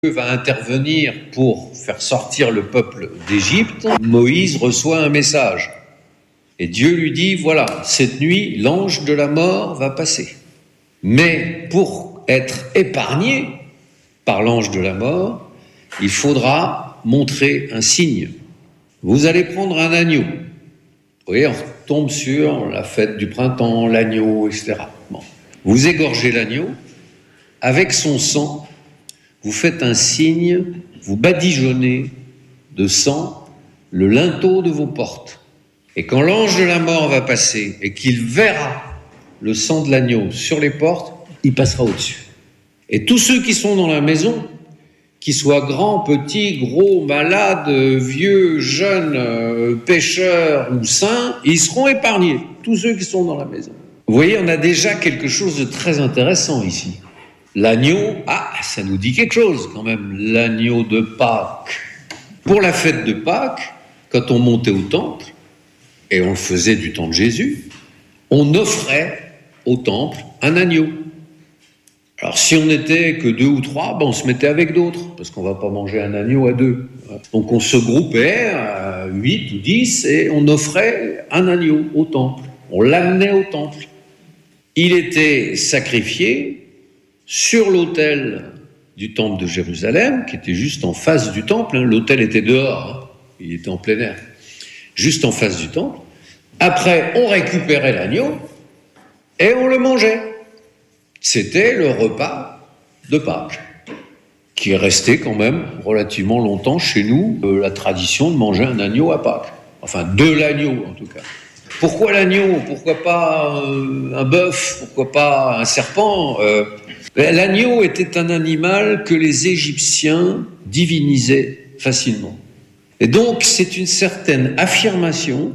Dieu va intervenir pour faire sortir le peuple d'Égypte, Moïse reçoit un message. Et Dieu lui dit, voilà, cette nuit, l'ange de la mort va passer. Mais pour être épargné par l'ange de la mort, il faudra montrer un signe. Vous allez prendre un agneau. Vous voyez, on tombe sur la fête du printemps, l'agneau, etc. Bon. Vous égorgez l'agneau, avec son sang, vous faites un signe, vous badigeonnez de sang le linteau de vos portes. Et quand l'ange de la mort va passer et qu'il verra le sang de l'agneau sur les portes, il passera au-dessus. Et tous ceux qui sont dans la maison, qu'ils soient grands, petits, gros, malades, vieux, jeunes, pécheurs ou saints, ils seront épargnés, tous ceux qui sont dans la maison. Vous voyez, on a déjà quelque chose de très intéressant ici. L'agneau, ça nous dit quelque chose quand même, l'agneau de Pâques. Pour la fête de Pâques, quand on montait au temple, et on le faisait du temps de Jésus, on offrait au temple un agneau. Alors si on n'était que 2 ou 3, on se mettait avec d'autres, parce qu'on ne va pas manger un agneau à 2. Donc on se groupait à 8 ou 10 et on offrait un agneau au temple. On l'amenait au temple. Il était sacrifié sur l'autel du temple de Jérusalem, qui était juste en face du temple. L'autel était dehors, il était en plein air. Juste en face du temple. Après, on récupérait l'agneau et on le mangeait. C'était le repas de Pâques, qui est resté quand même relativement longtemps chez nous, la tradition de manger un agneau à Pâques. Enfin, de l'agneau en tout cas. Pourquoi l'agneau ? Pourquoi pas un bœuf ? Pourquoi pas un serpent ? L'agneau était un animal que les Égyptiens divinisaient facilement. Et donc, c'est une certaine affirmation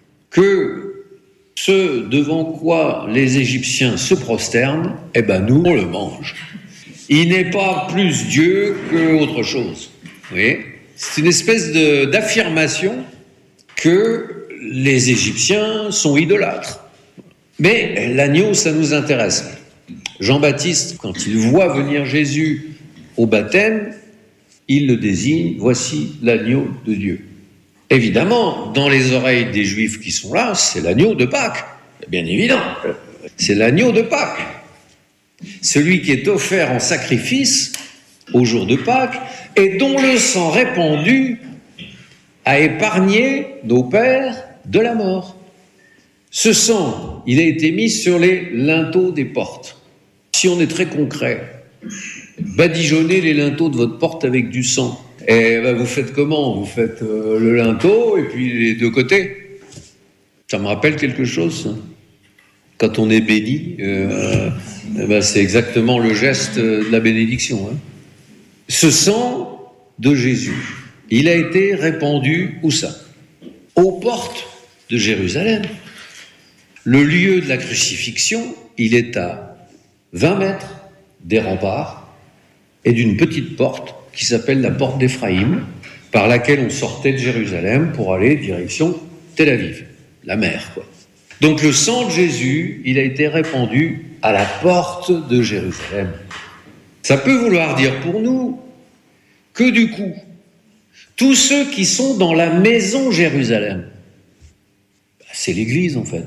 que ce devant quoi les Égyptiens se prosternent, nous, on le mange. Il n'est pas plus Dieu qu'autre chose. Vous voyez ? C'est une espèce d'affirmation que les Égyptiens sont idolâtres. Mais l'agneau, ça nous intéresse. Jean-Baptiste, quand il voit venir Jésus au baptême, il le désigne, voici l'agneau de Dieu. Évidemment, dans les oreilles des Juifs qui sont là, c'est l'agneau de Pâques. C'est bien évident. C'est l'agneau de Pâques. Celui qui est offert en sacrifice au jour de Pâques et dont le sang répandu a épargné nos pères de la mort. Ce sang, il a été mis sur les linteaux des portes. Si on est très concret, badigeonnez les linteaux de votre porte avec du sang. Et vous faites comment ? Vous faites le linteau et puis les deux côtés. Ça me rappelle quelque chose, ça. Quand on est béni, c'est exactement le geste de la bénédiction. Ce sang de Jésus, il a été répandu où ça ? Aux portes de Jérusalem. Le lieu de la crucifixion, il est à 20 mètres des remparts et d'une petite porte qui s'appelle la porte d'Éphraïm, par laquelle on sortait de Jérusalem pour aller direction Tel Aviv, la mer, quoi. Donc le sang de Jésus, il a été répandu à la porte de Jérusalem. Ça peut vouloir dire pour nous que du coup, tous ceux qui sont dans la maison Jérusalem, c'est l'Église en fait.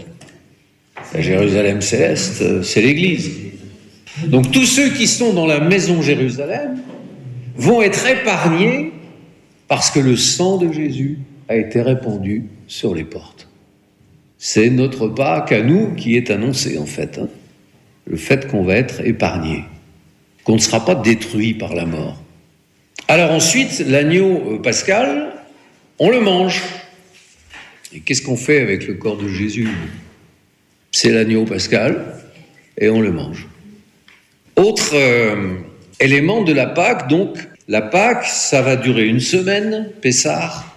La Jérusalem céleste, c'est l'Église. Donc tous ceux qui sont dans la maison Jérusalem vont être épargnés parce que le sang de Jésus a été répandu sur les portes. C'est notre Pâques à nous qui est annoncé en fait. Le fait qu'on va être épargnés, qu'on ne sera pas détruit par la mort. Alors ensuite, l'agneau pascal, on le mange. Et qu'est-ce qu'on fait avec le corps de Jésus ? C'est l'agneau pascal et on le mange. Autre élément de la Pâque, donc, la Pâque, ça va durer une semaine, Pessah,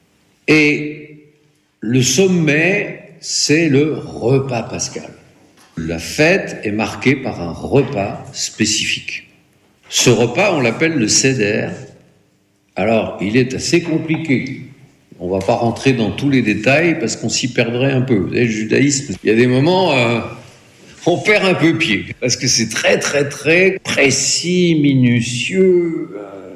et le sommet, c'est le repas pascal. La fête est marquée par un repas spécifique. Ce repas, on l'appelle le Seder. Alors, il est assez compliqué. On ne va pas rentrer dans tous les détails parce qu'on s'y perdrait un peu. Vous savez, le judaïsme, il y a des moments, on perd un peu pied, parce que c'est très très très précis, minutieux.